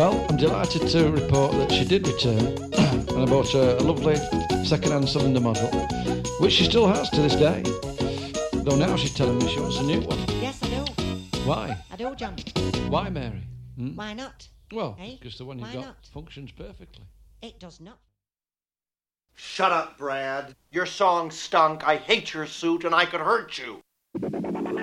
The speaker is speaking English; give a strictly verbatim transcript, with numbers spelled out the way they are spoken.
Well, I'm delighted to report that she did return, and I bought her a lovely second-hand cylinder model, which she still has to this day. Though now she's telling me she wants a new one. Yes, I do. Why? I do, John. Why, Mary? Hmm? Why not? Well, Eh? because the one you've Why got not? functions perfectly. It does not. Shut up, Brad. Your song stunk. I hate your suit, and I could hurt you.